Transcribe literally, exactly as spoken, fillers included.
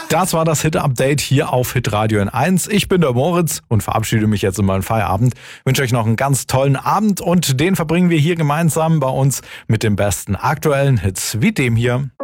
Das war das Hit-Update hier auf Hitradio N eins. Ich bin der Moritz und verabschiede mich jetzt in meinen Feierabend. Wünsche euch noch einen ganz tollen Abend und den verbringen wir hier gemeinsam bei uns mit den besten aktuellen Hits wie dem hier.